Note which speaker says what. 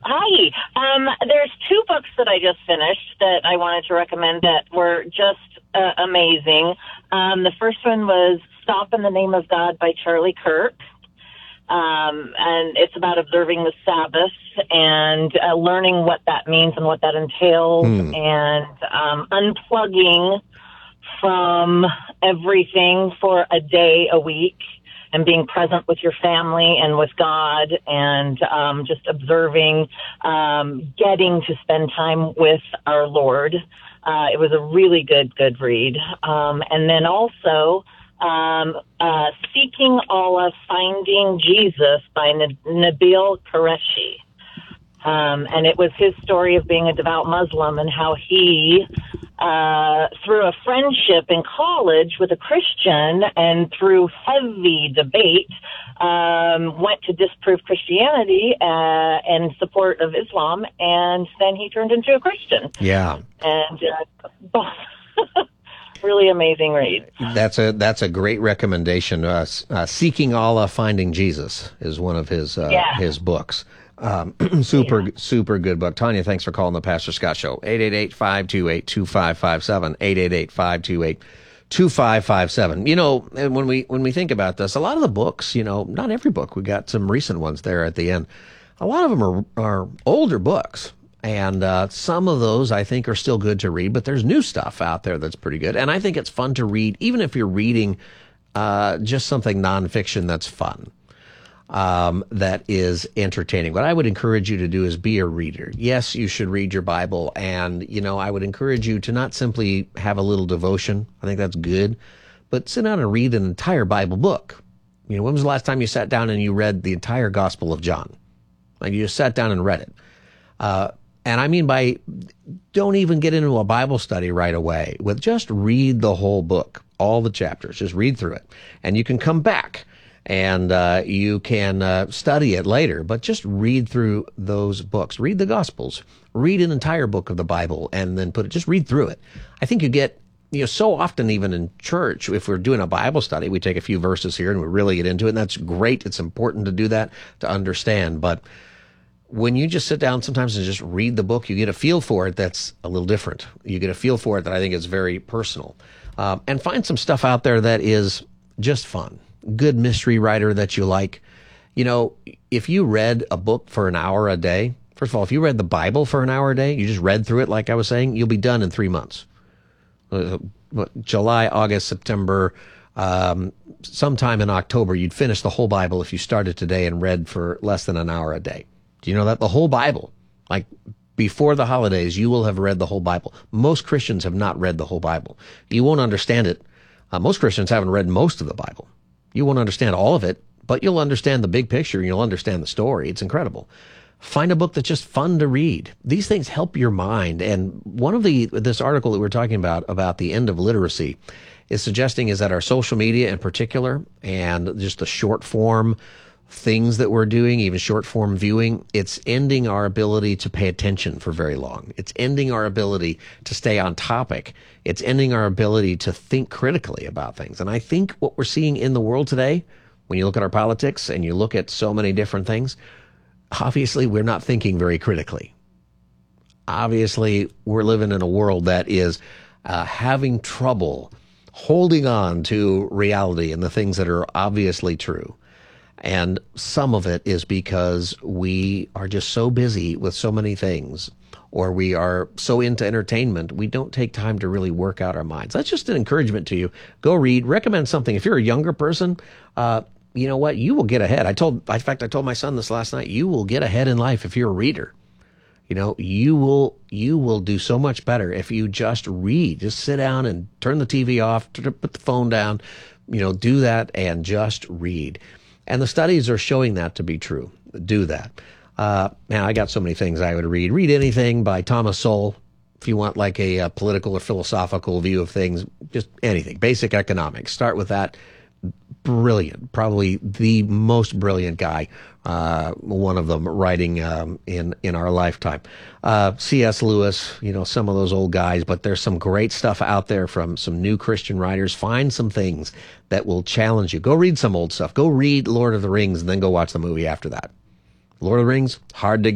Speaker 1: Hi. There's two books that I just finished that I wanted to recommend that were just amazing. The first one was Stop in the Name of God by Charlie Kirk. And it's about observing the Sabbath and learning what that means and what that entails and unplugging from everything for a day a week and being present with your family and with God and just observing, getting to spend time with our Lord. It was a really good read. And then also Seeking Allah, Finding Jesus by Nabil Qureshi. And it was his story of being a devout Muslim and how he, through a friendship in college with a Christian and through heavy debate, went to disprove Christianity in support of Islam, and then he turned into a Christian.
Speaker 2: Yeah.
Speaker 1: And really amazing read.
Speaker 2: That's a great recommendation. Seeking Allah, Finding Jesus is one of his books. Super good book. Tanya, thanks for calling the Pastor Scott Show. 888-528-2557. 888-528-2557. You know, and when we think about this, a lot of the books, you know, not every book, we got some recent ones there at the end. A lot of them are older books. And some of those I think are still good to read, but there's new stuff out there that's pretty good. And I think it's fun to read, even if you're reading just something nonfiction that's fun. That is entertaining. What I would encourage you to do is be a reader. Yes, you should read your Bible, and, you know, I would encourage you to not simply have a little devotion. I think that's good, but sit down and read an entire Bible book. You know, when was the last time you sat down and you read the entire Gospel of John? Like, you just sat down and read it. And I mean by, don't even get into a Bible study right away. With just read the whole book, all the chapters. Just read through it, and you can come back. And you can study it later, but just read through those books. Read the Gospels. Read an entire book of the Bible, and then just read through it. I think you get, you know, so often even in church, if we're doing a Bible study, we take a few verses here and we really get into it, and that's great. It's important to do that, to understand. But when you just sit down sometimes and just read the book, you get a feel for it that's a little different. You get a feel for it that I think is very personal. And find some stuff out there that is just fun. Good mystery writer that you like. You know, if you read a book for an hour a day, first of all, if you read the Bible for an hour a day, you just read through it like I was saying, you'll be done in 3 months. July, August, September, sometime in October, you'd finish the whole Bible if you started today and read for less than an hour a day. Do you know that? The whole Bible, like before the holidays, you will have read the whole Bible. Most Christians have not read the whole Bible. You won't understand it. Most Christians haven't read most of the Bible. You won't understand all of it, but you'll understand the big picture and you'll understand the story. It's incredible. Find a book that's just fun to read. These things help your mind. And one of this article that we're talking about the end of literacy, is suggesting is that our social media in particular, and just the short form things that we're doing, even short form viewing, it's ending our ability to pay attention for very long. It's ending our ability to stay on topic. It's ending our ability to think critically about things. And I think what we're seeing in the world today, when you look at our politics and you look at so many different things, obviously we're not thinking very critically. Obviously, we're living in a world that is having trouble holding on to reality and the things that are obviously true. And some of it is because we are just so busy with so many things, or we are so into entertainment, we don't take time to really work out our minds. That's just an encouragement to you. Go read, recommend something. If you're a younger person, you know what? You will get ahead. I told my son this last night. You will get ahead in life if you're a reader. You know, you will do so much better if you just read. Just sit down and turn the TV off, put the phone down, you know, do that and just read. And the studies are showing that to be true. Do that. Man, I got so many things I would read. Read anything by Thomas Sowell. If you want like a political or philosophical view of things, just anything. Basic economics. Start with that. Brilliant. Probably the most brilliant guy, one of them writing in our lifetime. C.S. Lewis, you know, some of those old guys, but there's some great stuff out there from some new Christian writers. Find some things that will challenge you. Go read some old stuff. Go read Lord of the Rings and then go watch the movie after that. Lord of the Rings, hard to